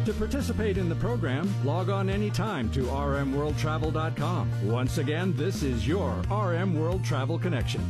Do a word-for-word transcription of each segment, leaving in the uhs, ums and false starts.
To participate in the program, log on anytime to r m world travel dot com. Once again, this is your R M World Travel Connection.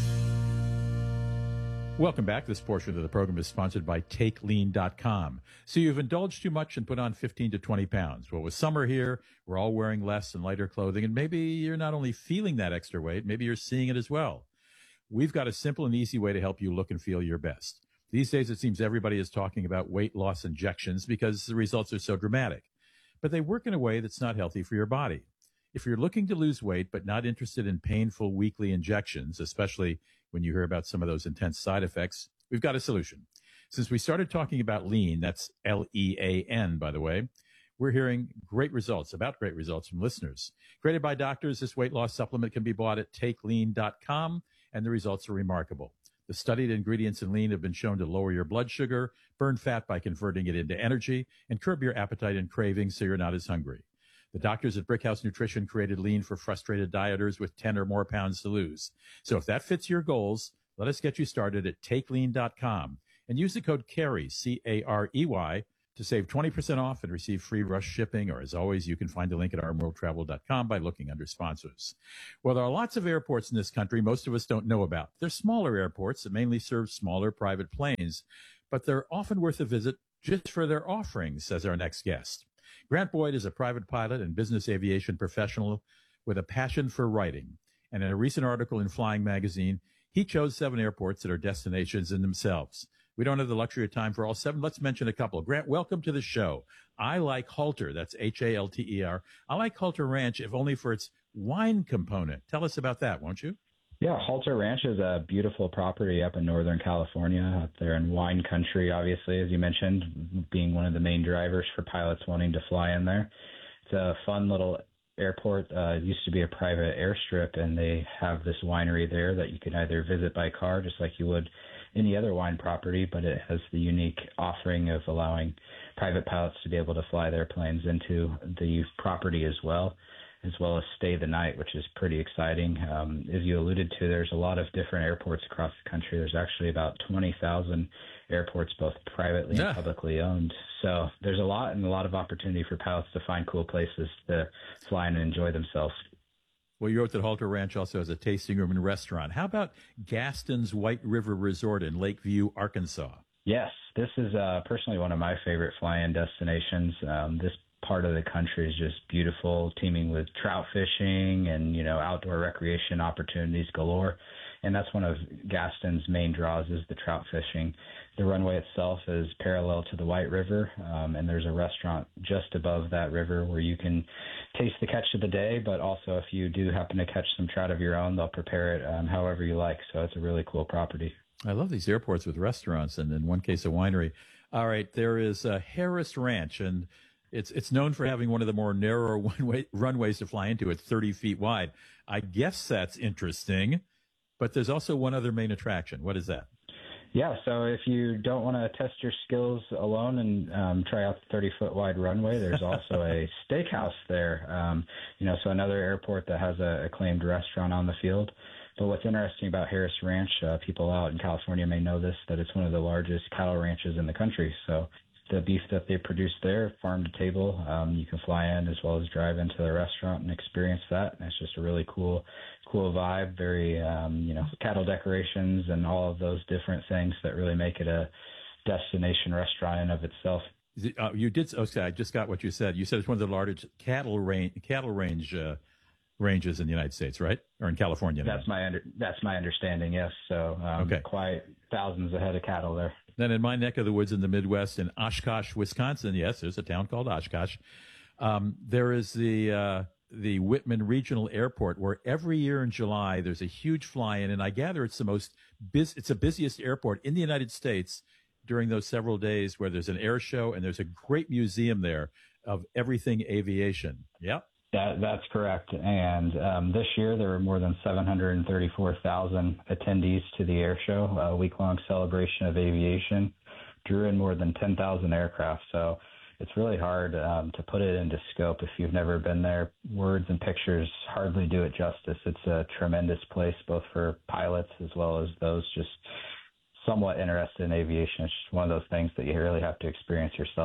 Welcome back. This portion of the program is sponsored by take lean dot com. So you've indulged too much and put on fifteen to twenty pounds. Well, with summer here, we're all wearing less and lighter clothing, and maybe you're not only feeling that extra weight, maybe you're seeing it as well. We've got a simple and easy way to help you look and feel your best. These days, it seems everybody is talking about weight loss injections because the results are so dramatic. But they work in a way that's not healthy for your body. If you're looking to lose weight but not interested in painful weekly injections, especially when you hear about some of those intense side effects, we've got a solution. Since we started talking about lean, that's L E A N, by the way, we're hearing great results, about great results from listeners. Created by doctors, this weight loss supplement can be bought at take lean dot com, and the results are remarkable. The studied ingredients in lean have been shown to lower your blood sugar, burn fat by converting it into energy, and curb your appetite and cravings so you're not as hungry. The doctors at Brickhouse Nutrition created lean for frustrated dieters with ten or more pounds to lose. So if that fits your goals, let us get you started at take lean dot com and use the code CAREY, C A R E Y, to save twenty percent off and receive free rush shipping. Or as always, you can find the link at r m world travel dot com by looking under sponsors. Well, there are lots of airports in this country most of us don't know about. They're smaller airports that mainly serve smaller private planes, but they're often worth a visit just for their offerings, says our next guest. Grant Boyd is a private pilot and business aviation professional with a passion for writing. And in a recent article in Flying Magazine, he chose seven airports that are destinations in themselves. We don't have the luxury of time for all seven. Let's mention a couple. Grant, welcome to the show. I like Halter. That's H A L T E R. I like Halter Ranch, if only for its wine component. Tell us about that, won't you? Yeah, Halter Ranch is a beautiful property up in Northern California, out there in wine country, obviously, as you mentioned, being one of the main drivers for pilots wanting to fly in there. It's a fun little airport. Uh, it used to be a private airstrip, and they have this winery there that you can either visit by car, just like you would any other wine property, but it has the unique offering of allowing private pilots to be able to fly their planes into the property as well, as well as stay the night, which is pretty exciting. Um, as you alluded to, there's a lot of different airports across the country. There's actually about twenty thousand airports, both privately yeah. and publicly owned. So there's a lot and a lot of opportunity for pilots to find cool places to fly and enjoy themselves. Well, you wrote that Halter Ranch also has a tasting room and restaurant. How about Gaston's White River Resort in Lakeview, Arkansas? Yes, this is uh, personally one of my favorite fly-in destinations. Um, this part of the country is just beautiful, teeming with trout fishing and, you know, outdoor recreation opportunities galore. And that's one of Gaston's main draws is the trout fishing. The runway itself is parallel to the White River, um, and there's a restaurant just above that river where you can taste the catch of the day, but also if you do happen to catch some trout of your own, they'll prepare it um, however you like. So it's a really cool property. I love these airports with restaurants and, in one case, a winery. All right, there is uh, Harris Ranch, and it's it's known for having one of the more narrow one-way, runways to fly into. It's thirty feet wide. I guess that's interesting, but there's also one other main attraction. What is that? Yeah, so if you don't want to test your skills alone and um, try out the thirty-foot wide runway, there's also a steakhouse there. Um, you know, so another airport that has a acclaimed restaurant on the field. But what's interesting about Harris Ranch, uh, people out in California may know this, that it's one of the largest cattle ranches in the country. So the beef that they produce there, farm to table, um, you can fly in as well as drive into the restaurant and experience that. And it's just a really cool, cool vibe, very, um, you know, cattle decorations and all of those different things that really make it a destination restaurant in of itself. Uh, you did. Okay, I just got what you said. You said it's one of the largest cattle range, cattle range uh, ranges in the United States, right? Or in California? That's my under, that's my understanding. Yes. So um, okay. Quite thousands of head of cattle there. Then in my neck of the woods in the Midwest, in Oshkosh, Wisconsin, yes, there's a town called Oshkosh. Um, there is the uh, the Whitman Regional Airport, where every year in July there's a huge fly-in, and I gather it's the most bus- it's the busiest airport in the United States during those several days where there's an air show and there's a great museum there of everything aviation. Yep. That, that's correct. And um, this year there were more than seven hundred thirty-four thousand attendees to the air show, a week-long celebration of aviation, drew in more than ten thousand aircraft. So it's really hard um, to put it into scope if you've never been there. Words and pictures hardly do it justice. It's a tremendous place, both for pilots as well as those just somewhat interested in aviation. It's just one of those things that you really have to experience yourself.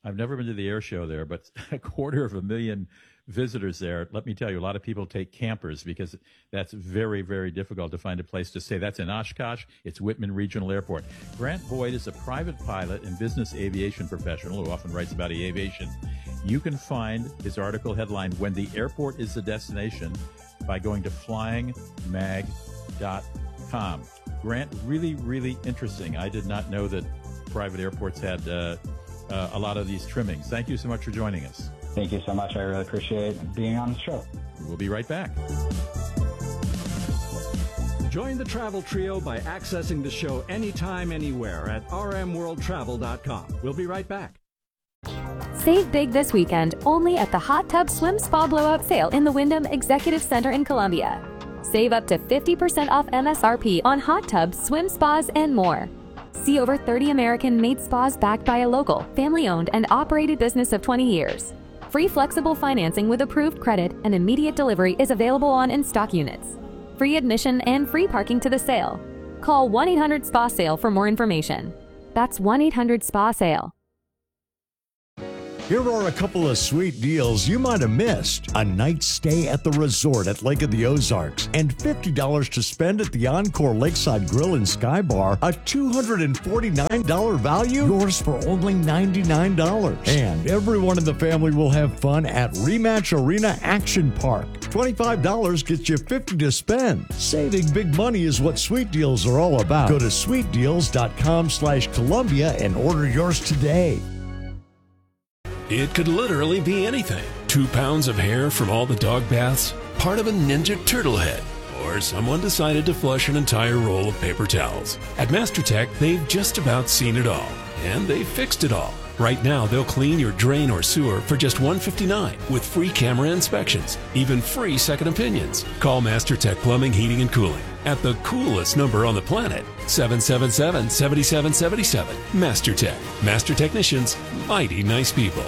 I've never been to the air show there, but a quarter of a million visitors there. Let me tell you, a lot of people take campers because that's very, very difficult to find a place to stay. That's in Oshkosh. It's Whitman Regional Airport. Grant Boyd is a private pilot and business aviation professional who often writes about aviation. You can find his article headlined, When the Airport is the Destination, by going to flying mag dot com. Grant, really, really interesting. I did not know that private airports had uh, uh, a lot of these trimmings. Thank you so much for joining us. Thank you so much. I really appreciate being on the show. We'll be right back. Join the Travel Trio by accessing the show anytime, anywhere at r m world travel dot com. We'll be right back. Save big this weekend only at the Hot Tub Swim Spa Blowout Sale in the Wyndham Executive Center in Columbia. Save up to fifty percent off M S R P on hot tubs, swim spas, and more. See over thirty American-made spas backed by a local, family-owned, and operated business of twenty years. Free flexible financing with approved credit and immediate delivery is available on in-stock units. Free admission and free parking to the sale. Call one eight hundred spa sale for more information. That's one eight hundred spa sale. Here are a couple of sweet deals you might have missed. A night's stay at the resort at Lake of the Ozarks and fifty dollars to spend at the Encore Lakeside Grill and Sky Bar. A two hundred forty-nine dollars value, yours for only ninety-nine dollars. And everyone in the family will have fun at Rematch Arena Action Park. twenty-five dollars gets you fifty dollars to spend. Saving big money is what Sweet Deals are all about. Go to sweet deals dot com slash Columbia and order yours today. It could literally be anything. Two pounds of hair from all the dog baths, part of a Ninja Turtle head, or someone decided to flush an entire roll of paper towels. At MasterTech, they've just about seen it all, and they've fixed it all. Right now, they'll clean your drain or sewer for just one hundred fifty-nine dollars with free camera inspections, even free second opinions. Call MasterTech Plumbing, Heating, and Cooling at the coolest number on the planet, seven seven seven, seven seven seven seven. MasterTech. Master Technicians, mighty nice people.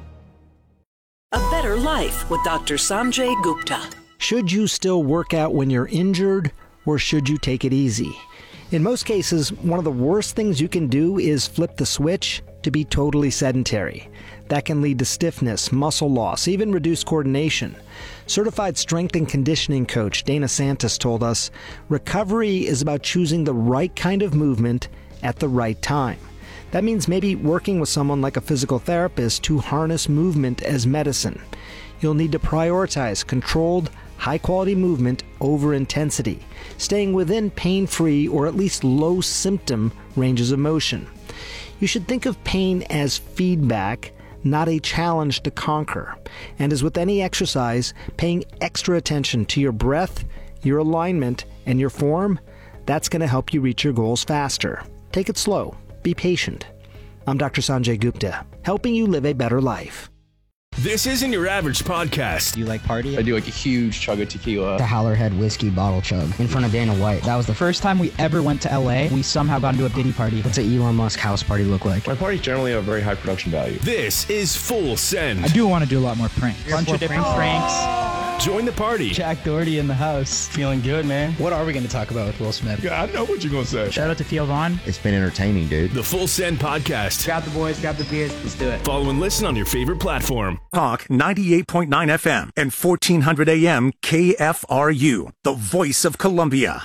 A Better Life with Doctor Sanjay Gupta. Should you still work out when you're injured, or should you take it easy? In most cases, one of the worst things you can do is flip the switch to be totally sedentary. That can lead to stiffness, muscle loss, even reduced coordination. Certified strength and conditioning coach Dana Santos told us, recovery is about choosing the right kind of movement at the right time. That means maybe working with someone like a physical therapist to harness movement as medicine. You'll need to prioritize controlled, high-quality movement over intensity, staying within pain-free or at least low-symptom ranges of motion. You should think of pain as feedback, not a challenge to conquer. And as with any exercise, paying extra attention to your breath, your alignment, and your form, that's going to help you reach your goals faster. Take it slow. Be patient. I'm Doctor Sanjay Gupta, helping you live a better life. This isn't your average podcast. Do you like party? I do like a huge chug of tequila. The Howlerhead whiskey bottle chug in front of Dana White. That was the first time we ever went to L A. We somehow got into a Diddy party. What's an Elon Musk house party look like? My parties generally have a very high production value. This is Full Send. I do want to do a lot more pranks. A bunch of different pranks. Join the party. Jack Doherty in the house. Feeling good, man. What are we going to talk about with Will Smith? Yeah, I know what you're going to say. Shout out to Theo Vaughn. It's been entertaining, dude. The Full Send Podcast. Grab the boys, grab the beers. Let's do it. Follow and listen on your favorite platform. Talk ninety-eight point nine F M and fourteen hundred A M K F R U, the voice of Columbia.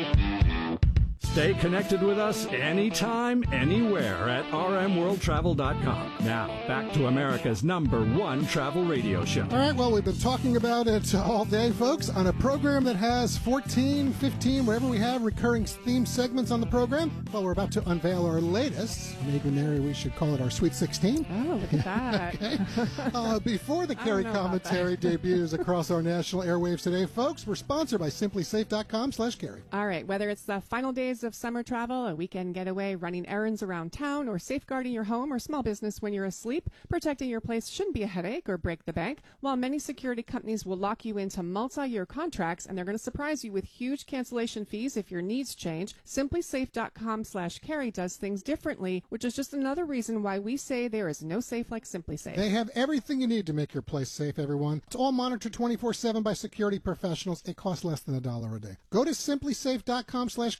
Stay connected with us anytime, anywhere at r m world travel dot com. Now, back to America's number one travel radio show. All right, well, we've been talking about it all day, folks, on a program that has fourteen, fifteen, whatever we have, recurring theme segments on the program. Well, we're about to unveil our latest. Maybe, Mary, we should call it our Sweet sixteen. Oh, look at that. Okay. Uh, before the Carrie commentary debuts across our national airwaves today, folks, we're sponsored by simply safe dot com slash Carrie. All right, whether it's the final days of summer travel, a weekend getaway, running errands around town, or safeguarding your home or small business when you're asleep, protecting your place shouldn't be a headache or break the bank. While many security companies will lock you into multi-year contracts, and they're going to surprise you with huge cancellation fees if your needs change, simply safe dot com slash Carrie does things differently, which is just another reason why we say there is no safe like SimpliSafe. They have everything you need to make your place safe, everyone. It's all monitored twenty-four seven by security professionals. It costs less than a dollar a day. Go to simply safe dot com slash Carrie. You'll save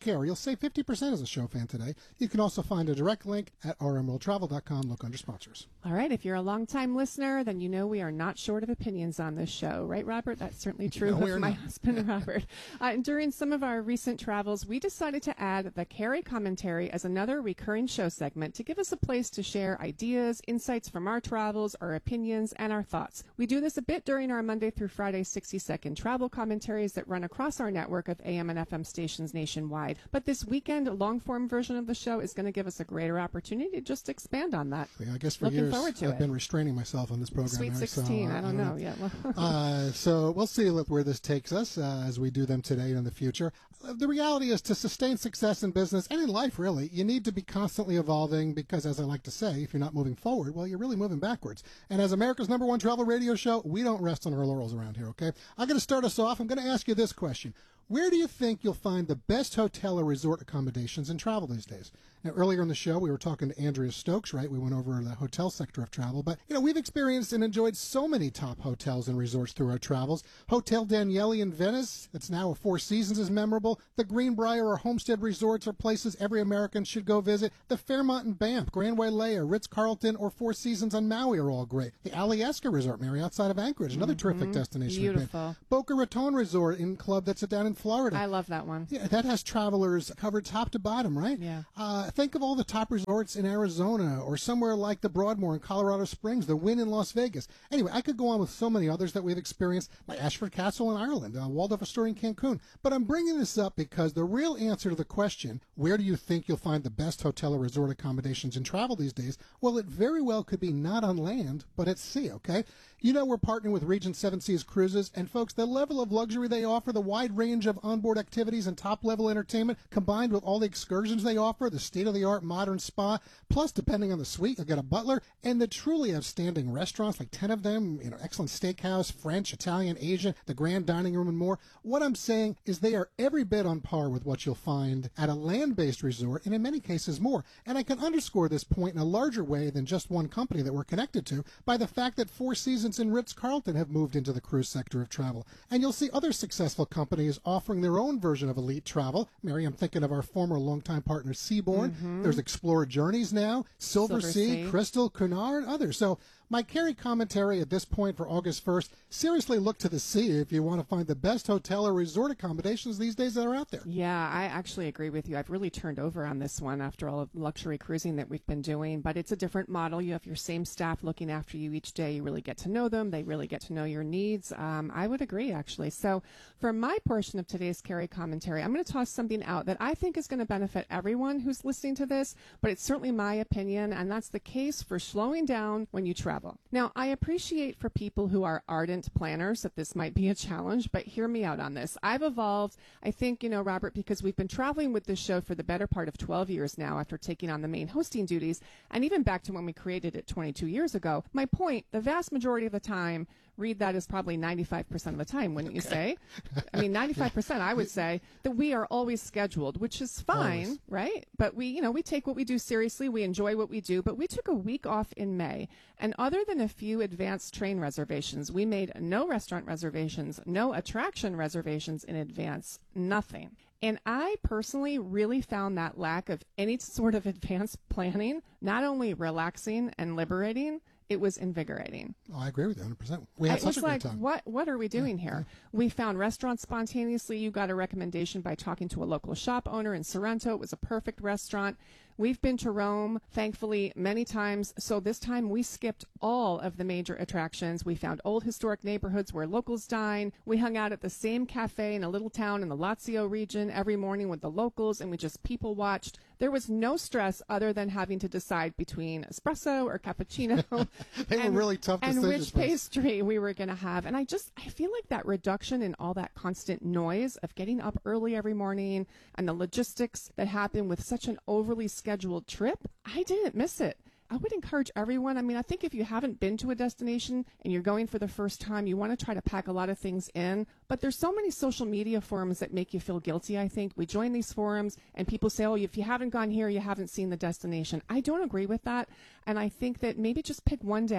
save fifty percent as a show fan today. You can also find a direct link at r m world travel dot com. Look under sponsors. All right. If you're a longtime listener, then you know we are not short of opinions on this show. Right, Robert? That's certainly true No, of my not. husband, Robert. Uh, and during some of our recent travels, we decided to add the Carrie Commentary as another recurring show segment to give us a place to share ideas, insights from our travels, our opinions, and our thoughts. We do this a bit during our Monday through Friday sixty-second travel commentaries that run across our network of A M and F M stations nationwide. But this weekend, long-form version of the show is going to give us a greater opportunity to just expand on that. Yeah, I guess for Looking years forward to I've it. been restraining myself on this program. Sweet Mary, sixteen, so, I don't know. Yeah. Well. uh, so we'll see where this takes us uh, as we do them today and in the future. The reality is to sustain success in business and in life, really, you need to be constantly evolving because, as I like to say, if you're not moving forward, well, you're really moving backwards. And as America's number one travel radio show, we don't rest on our laurels around here, okay? I'm going to start us off. I'm going to ask you this question. Where do you think you'll find the best hotel or resort accommodations in travel these days? Now, earlier in the show, we were talking to Andrea Stokes, right? We went over the hotel sector of travel. But, you know, we've experienced and enjoyed so many top hotels and resorts through our travels. Hotel Daniele in Venice, that's now a Four Seasons, is memorable. The Greenbrier or Homestead resorts are places every American should go visit. The Fairmont in Banff, Grand Wailea, Ritz-Carlton, or Four Seasons on Maui are all great. The Alyeska Resort, Mary, outside of Anchorage, another Mm-hmm. terrific destination. we've been. Beautiful. Boca Raton Resort in Club that's down in Florida. I love that one. Yeah, that has travelers covered top to bottom, right? Yeah. Uh, think of all the top resorts in Arizona or somewhere like the Broadmoor in Colorado Springs, the Wynn in Las Vegas. Anyway, I could go on with so many others that we've experienced, like Ashford Castle in Ireland, uh, Waldorf Astoria in Cancun. But I'm bringing this up because the real answer to the question, where do you think you'll find the best hotel or resort accommodations in travel these days? Well, it very well could be not on land, but at sea, okay? You know, we're partnering with Regent Seven Seas Cruises, and folks, the level of luxury they offer, the wide range of onboard activities and top-level entertainment, combined with all the excursions they offer, the state-of-the-art modern spa, plus, depending on the suite, you'll get a butler, and the truly outstanding restaurants, like ten of them, you know, excellent steakhouse, French, Italian, Asian, the grand dining room, and more. What I'm saying is they are every bit on par with what you'll find at a land-based resort, and in many cases more. And I can underscore this point in a larger way than just one company that we're connected to by the fact that Four Seasons and Ritz-Carlton have moved into the cruise sector of travel. And you'll see other successful companies offering their own version of elite travel. Mary, I'm thinking of our former longtime partner, Seabourn. Mm-hmm. There's Explorer Journeys now, Silver, Silver Sea, Sea. Crystal, Cunard, and others. So my Carrie commentary at this point for August first, seriously look to the sea if you want to find the best hotel or resort accommodations these days that are out there. Yeah, I actually agree with you. I've really turned over on this one after all of the luxury cruising that we've been doing, but it's a different model. You have your same staff looking after you each day. You really get to know them. They really get to know your needs. Um, I would agree, actually. So for my portion of today's Carrie commentary, I'm going to toss something out that I think is going to benefit everyone who's listening to this, but it's certainly my opinion, and that's the case for slowing down when you travel. Now, I appreciate for people who are ardent planners that this might be a challenge, but hear me out on this. I've evolved, I think, you know, Robert, because we've been traveling with this show for the better part of twelve years now after taking on the main hosting duties, and even back to when we created it twenty-two years ago. My point, the vast majority of the time, read that as probably ninety-five percent of the time, wouldn't you say? I mean, ninety-five percent, I would say, that we are always scheduled, which is fine, Always. right? But we, you know, we take what we do seriously. We enjoy what we do. But we took a week off in May. And other than a few advanced train reservations, we made no restaurant reservations, no attraction reservations in advance, nothing. And I personally really found that lack of any sort of advanced planning not only relaxing and liberating, it was invigorating. Oh, I agree with you one hundred percent. We had It such was a great like, time. what what are we doing here? We found restaurants spontaneously. You got a recommendation by talking to a local shop owner in Sorrento. It was a perfect restaurant. We've been to Rome, thankfully, many times. So this time we skipped all of the major attractions. We found old historic neighborhoods where locals dine. We hung out at the same cafe in a little town in the Lazio region every morning with the locals, and we just people watched. There was no stress other than having to decide between espresso or cappuccino. They and, were really tough and decisions. which for us. pastry we were going to have. And I just, I feel like that reduction in all that constant noise of getting up early every morning and the logistics that happen with such an overly scheduled trip, I didn't miss it. I would encourage everyone. I mean, I think if you haven't been to a destination and you're going for the first time, you want to try to pack a lot of things in. But there's so many social media forums that make you feel guilty, I think. We join these forums and people say, oh, if you haven't gone here, you haven't seen the destination. I don't agree with that. And I think that maybe just pick one day.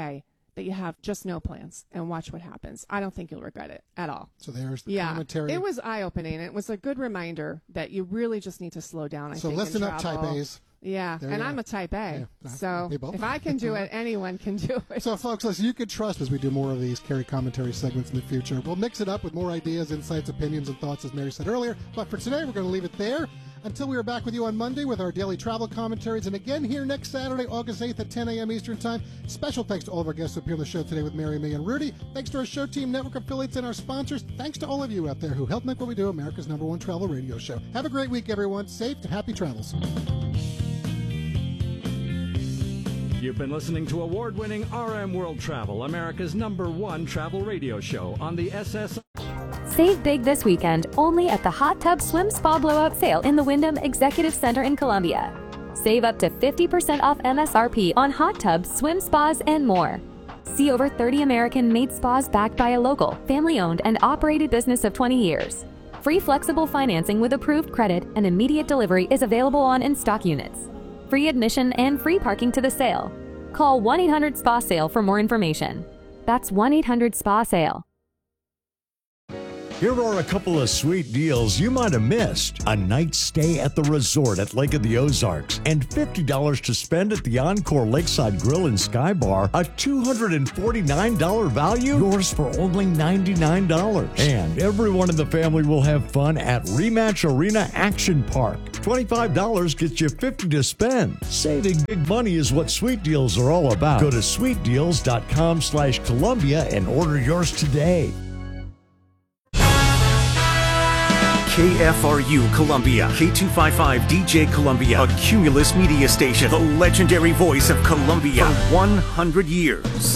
that you have just no plans and watch what happens. I don't think you'll regret it at all. So there's the yeah, commentary. It was eye-opening. It was a good reminder that you really just need to slow down, I so think, listen and up, travel. Type A's. Yeah, There and you I'm go. a Type A, Yeah, so we both if are. I can do it, anyone can do it. So, folks, listen, you can trust as we do more of these Carrie commentary segments in the future. We'll mix it up with more ideas, insights, opinions, and thoughts, as Mary said earlier. But for today, we're going to leave it there until we are back with you on Monday with our daily travel commentaries. And again here next Saturday, August eighth at ten a.m. Eastern Time. Special thanks to all of our guests who appear on the show today with Mary, May, and Rudy. Thanks to our show team, network affiliates, and our sponsors. Thanks to all of you out there who help make what we do America's number one travel radio show. Have a great week, everyone. Safe and happy travels. You've been listening to award-winning R M World Travel, America's number one travel radio show on the S S. Save big this weekend only at the Hot Tub Swim Spa Blowout Sale in the Wyndham Executive Center in Columbia. Save up to fifty percent off M S R P on hot tubs, swim spas, and more. See over thirty American-made spas backed by a local, family-owned, and operated business of twenty years. Free flexible financing with approved credit and immediate delivery is available on in-stock units. Free admission and free parking to the sale. Call one eight hundred S P A SALE for more information. That's one eight hundred S P A SALE. Here are a couple of sweet deals you might have missed. A night stay at the resort at Lake of the Ozarks and fifty dollars to spend at the Encore Lakeside Grill and Sky Bar. A two hundred forty-nine dollars value, yours for only ninety-nine dollars. And everyone in the family will have fun at Rematch Arena Action Park. twenty-five dollars gets you fifty dollars to spend. Saving big money is what Sweet Deals are all about. Go to sweet deals dot com slash Columbia and order yours today. K F R U Columbia, K two fifty-five D J Columbia, a Cumulus media station, the legendary voice of Columbia for one hundred years.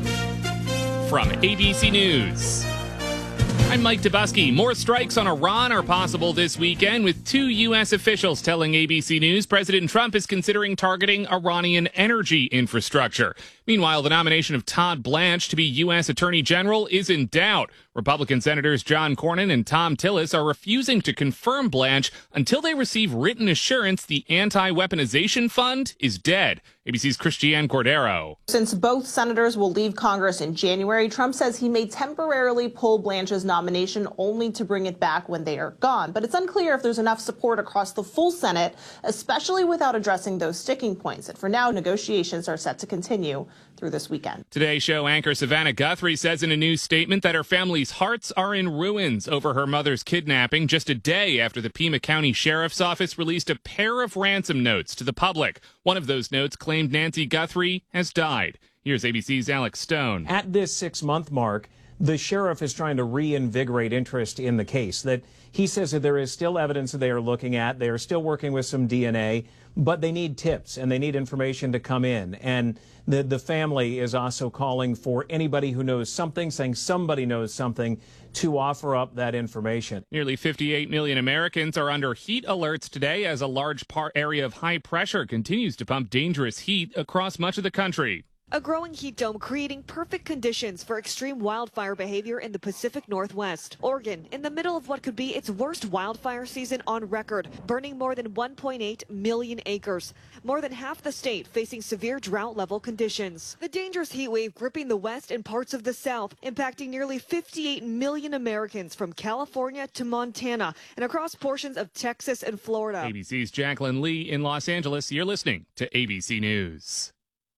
From A B C News, I'm Mike Dubusky. More strikes on Iran are possible this weekend, with two U S officials telling A B C News President Trump is considering targeting Iranian energy infrastructure. Meanwhile, the nomination of Todd Blanche to be U S Attorney General is in doubt. Republican Senators John Cornyn and Tom Tillis are refusing to confirm Blanche until they receive written assurance the Anti-Weaponization Fund is dead. A B C's Christiane Cordero. Since both senators will leave Congress in January, Trump says he may temporarily pull Blanche's nomination only to bring it back when they are gone. But it's unclear if there's enough support across the full Senate, especially without addressing those sticking points. And for now, negotiations are set to continue through this weekend. Today's show anchor Savannah Guthrie says in a news statement that her family's hearts are in ruins over her mother's kidnapping, just a day after the Pima County Sheriff's Office released a pair of ransom notes to the public. One of those notes claimed Nancy Guthrie has died. Here's A B C's Alex Stone. At this six-month mark, the sheriff is trying to reinvigorate interest in the case. That he says that there is still evidence that they are looking at. They are still working with some D N A, but they need tips and they need information to come in. And the, the family is also calling for anybody who knows something, saying somebody knows something, to offer up that information. Nearly fifty-eight million Americans are under heat alerts today as a large part area of high pressure continues to pump dangerous heat across much of the country. A growing heat dome creating perfect conditions for extreme wildfire behavior in the Pacific Northwest. Oregon, in the middle of what could be its worst wildfire season on record, burning more than one point eight million acres. More than half the state facing severe drought-level conditions. The dangerous heat wave gripping the West and parts of the South, impacting nearly fifty-eight million Americans from California to Montana and across portions of Texas and Florida. A B C's Jacqueline Lee in Los Angeles. You're listening to A B C News.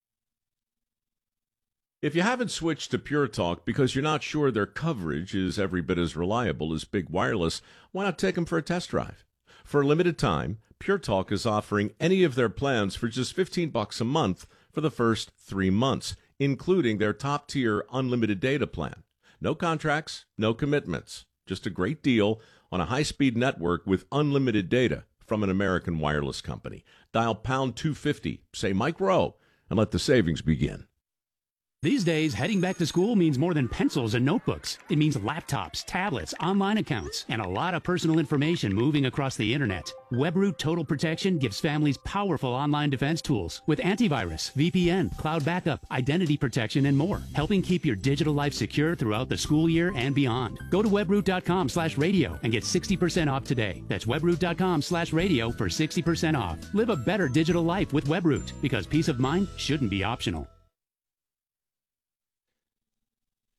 If you haven't switched to Pure Talk because you're not sure their coverage is every bit as reliable as Big Wireless, why not take them for a test drive? For a limited time, Pure Talk is offering any of their plans for just fifteen bucks a month for the first three months, including their top-tier unlimited data plan. No contracts, no commitments, just a great deal on a high-speed network with unlimited data from an American wireless company. Dial pound two fifty, say Mike Rowe, and let the savings begin. These days, heading back to school means more than pencils and notebooks. It means laptops, tablets, online accounts, and a lot of personal information moving across the internet. WebRoot Total Protection gives families powerful online defense tools with antivirus, V P N, cloud backup, identity protection, and more, helping keep your digital life secure throughout the school year and beyond. Go to webroot.com slash radio and get sixty percent off today. That's webroot.com slash radio for sixty percent off. Live a better digital life with WebRoot, because peace of mind shouldn't be optional.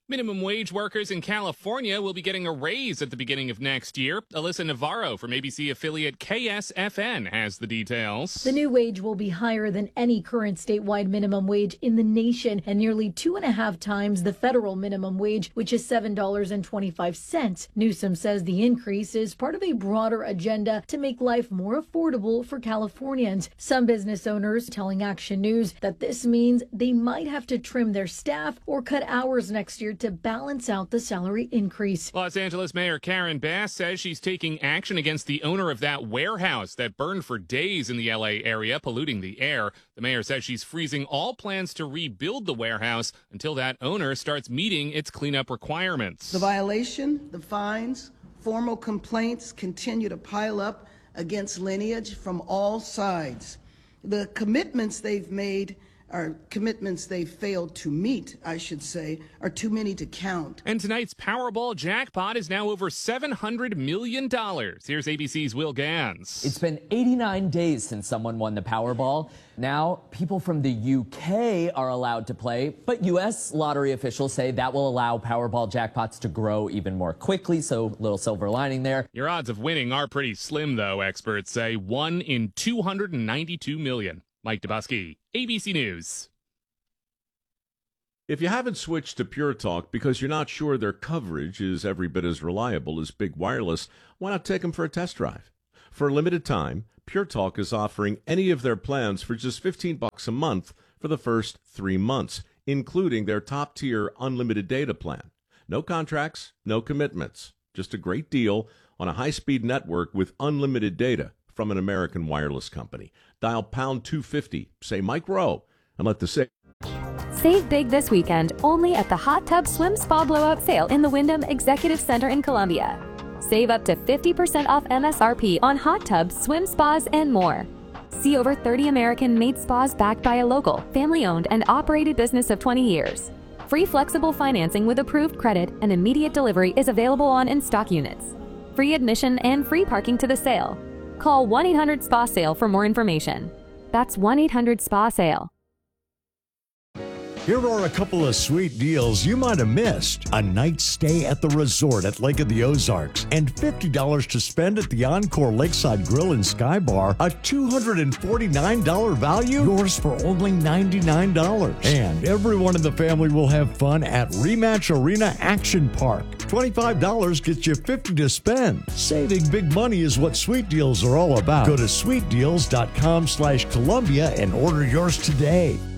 Minimum wage workers in California will be getting a raise at the beginning of next year. Alyssa Navarro from A B C affiliate K S F N has the details. The new wage will be higher than any current statewide minimum wage in the nation and nearly two and a half times the federal minimum wage, which is seven dollars and twenty-five cents. Newsom says the increase is part of a broader agenda to make life more affordable for Californians. Some business owners telling Action News that this means they might have to trim their staff or cut hours next year to balance out the salary increase. Los Angeles Mayor Karen Bass says she's taking action against the owner of that warehouse that burned for days in the L A area, polluting the air. The mayor says she's freezing all plans to rebuild the warehouse until that owner starts meeting its cleanup requirements. The violation, the fines, formal complaints continue to pile up against Lineage from all sides. The commitments they've made are commitments they failed to meet, I should say, are too many to count. And tonight's Powerball jackpot is now over seven hundred million dollars. Here's A B C's Will Gans. It's been eighty-nine days since someone won the Powerball. Now, people from the U K are allowed to play, but U S lottery officials say that will allow Powerball jackpots to grow even more quickly, so little silver lining there. Your odds of winning are pretty slim, though, experts say. one in two hundred ninety-two million. Mike Dubusky, A B C News. If you haven't switched to Pure Talk because you're not sure their coverage is every bit as reliable as Big Wireless, why not take them for a test drive? For a limited time, Pure Talk is offering any of their plans for just fifteen bucks a month for the first three months, including their top-tier unlimited data plan. No contracts, no commitments, just a great deal on a high-speed network with unlimited data from an American wireless company. Dial pound two fifty, say Mike Rowe, and let the say. Save big this weekend only at the Hot Tub Swim Spa Blowout Sale in the Wyndham Executive Center in Columbia. Save up to fifty percent off M S R P on hot tubs, swim spas, and more. See over thirty American-made spas backed by a local, family-owned, and operated business of twenty years. Free flexible financing with approved credit and immediate delivery is available on in-stock units. Free admission and free parking to the sale. Call one eight hundred S P A SALE for more information. That's one eight hundred S P A SALE. Here are a couple of sweet deals you might have missed. A night stay at the resort at Lake of the Ozarks and fifty dollars to spend at the Encore Lakeside Grill and Sky Bar. A two hundred forty-nine dollars value, yours for only ninety-nine dollars. And everyone in the family will have fun at Rematch Arena Action Park. twenty-five dollars gets you fifty dollars to spend. Saving big money is what Sweet Deals are all about. Go to sweet deals dot com slash Columbia and order yours today.